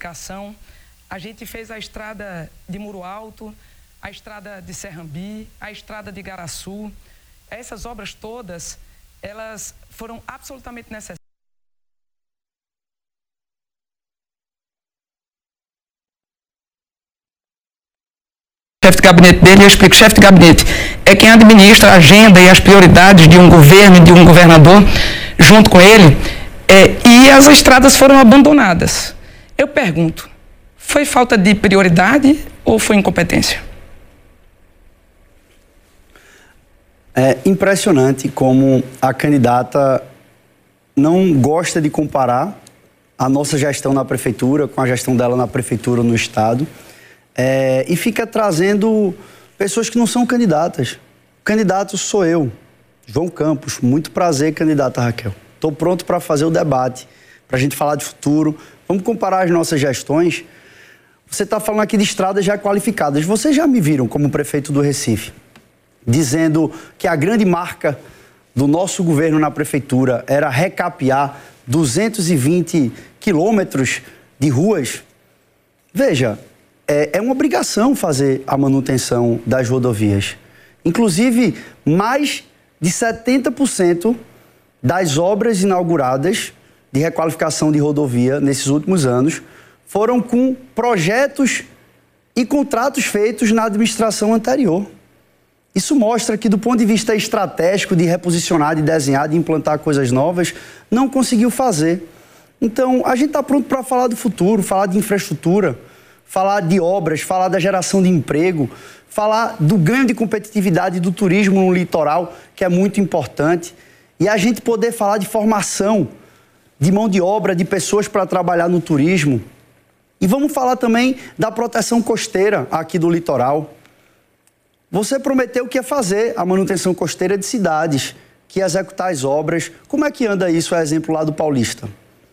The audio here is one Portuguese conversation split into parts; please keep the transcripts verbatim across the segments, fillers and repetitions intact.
duplicação. A gente fez a estrada de Muro Alto, a estrada de Serrambi, a estrada de Igaraçu. Essas obras todas, elas foram absolutamente necessárias. O chefe de gabinete dele, eu explico, o chefe de gabinete é quem administra a agenda e as prioridades de um governo e de um governador, junto com ele, é, e as estradas foram abandonadas. Eu pergunto, foi falta de prioridade ou foi incompetência? É impressionante como a candidata não gosta de comparar a nossa gestão na prefeitura com a gestão dela na prefeitura ou no estado, é, e fica trazendo pessoas que não são candidatas. O candidato sou eu, João Campos. Muito prazer, candidata Raquel. Estou pronto para fazer o debate, para a gente falar de futuro. Vamos comparar as nossas gestões. Você está falando aqui de estradas já qualificadas. Vocês já me viram como prefeito do Recife, dizendo que a grande marca do nosso governo na prefeitura era recapear duzentos e vinte quilômetros de ruas? Veja, é, é uma obrigação fazer a manutenção das rodovias. Inclusive, mais de setenta por cento das obras inauguradas de requalificação de rodovia nesses últimos anos foram com projetos e contratos feitos na administração anterior. Isso mostra que, do ponto de vista estratégico, de reposicionar, de desenhar, de implantar coisas novas, não conseguiu fazer. Então, a gente está pronto para falar do futuro, falar de infraestrutura, falar de obras, falar da geração de emprego, falar do ganho de competitividade do turismo no litoral, que é muito importante, e a gente poder falar de formação, de mão de obra, de pessoas para trabalhar no turismo. E vamos falar também da proteção costeira aqui do litoral. Você prometeu que ia fazer a manutenção costeira de cidades, que ia executar as obras. Como é que anda isso, a exemplo lá do Paulista?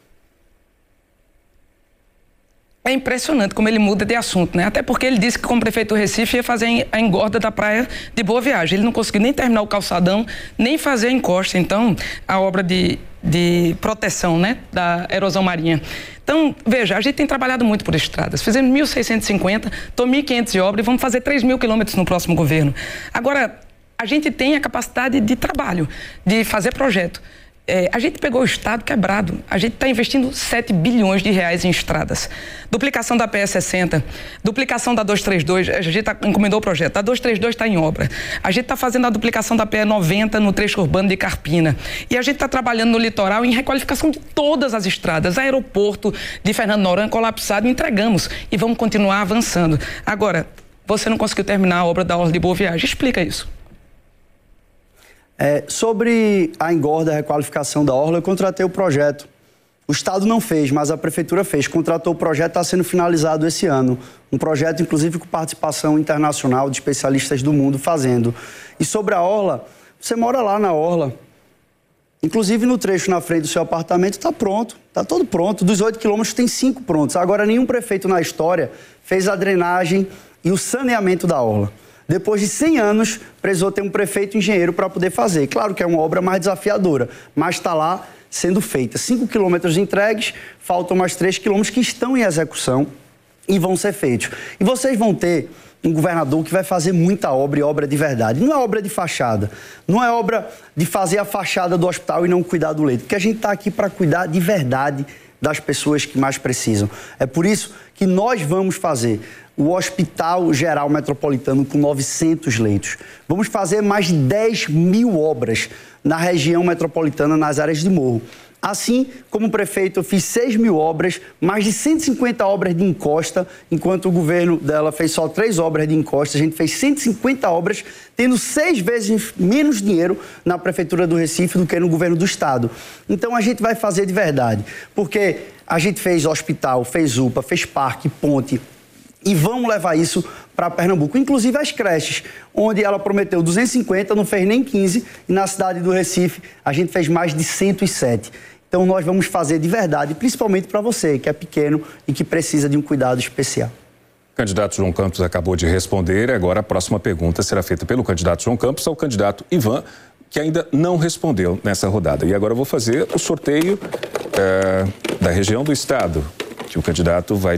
É impressionante como ele muda de assunto, né? Até porque ele disse que, como prefeito do Recife, ia fazer a engorda da praia de Boa Viagem. Ele não conseguiu nem terminar o calçadão, nem fazer a encosta. Então, a obra de, de proteção, né, da erosão marinha. Então, veja, a gente tem trabalhado muito por estradas. Fizemos mil seiscentos e cinquenta, estou mil e quinhentos de obra e vamos fazer três mil quilômetros no próximo governo. Agora, a gente tem a capacidade de trabalho, de fazer projeto. É, a gente pegou o estado quebrado, a gente está investindo sete bilhões de reais em estradas. Duplicação da P E sessenta, duplicação da duzentos e trinta e dois, a gente tá, encomendou o projeto, a duzentos e trinta e dois está em obra. A gente está fazendo a duplicação da P E noventa no trecho urbano de Carpina. E a gente está trabalhando no litoral em requalificação de todas as estradas. Aeroporto de Fernando Noronha colapsado, entregamos e vamos continuar avançando. Agora, você não conseguiu terminar a obra da Orla de Boa Viagem, explica isso. É, sobre a engorda, a requalificação da Orla, eu contratei o projeto. O Estado não fez, mas a Prefeitura fez. Contratou o projeto, está sendo finalizado esse ano. Um projeto, inclusive, com participação internacional de especialistas do mundo fazendo. E sobre a Orla, você mora lá na Orla. Inclusive, no trecho na frente do seu apartamento, está pronto. Está todo pronto. Dos oito quilômetros, tem cinco prontos. Agora, nenhum prefeito na história fez a drenagem e o saneamento da Orla. Depois de cem anos, precisou ter um prefeito engenheiro para poder fazer. Claro que é uma obra mais desafiadora, mas está lá sendo feita. Cinco quilômetros entregues, faltam mais três quilômetros que estão em execução e vão ser feitos. E vocês vão ter um governador que vai fazer muita obra e obra de verdade. Não é obra de fachada, não é obra de fazer a fachada do hospital e não cuidar do leito, porque a gente está aqui para cuidar de verdade das pessoas que mais precisam. É por isso que nós vamos fazer o Hospital Geral Metropolitano com novecentos leitos. Vamos fazer mais de dez mil obras na região metropolitana, nas áreas de morro. Assim, como prefeito, eu fiz seis mil obras, mais de cento e cinquenta obras de encosta, enquanto o governo dela fez só três obras de encosta. A gente fez cento e cinquenta obras, tendo seis vezes menos dinheiro na Prefeitura do Recife do que no governo do Estado. Então, a gente vai fazer de verdade, porque a gente fez hospital, fez U P A, fez parque, ponte, e vamos levar isso para Pernambuco, inclusive as creches, onde ela prometeu duzentos e cinquenta, não fez nem quinze, e na cidade do Recife a gente fez mais de cento e sete. Então nós vamos fazer de verdade, principalmente para você, que é pequeno e que precisa de um cuidado especial. O candidato João Campos acabou de responder, agora a próxima pergunta será feita pelo candidato João Campos ao candidato Ivan, que ainda não respondeu nessa rodada. E agora eu vou fazer o sorteio é, da região do estado, que o candidato vai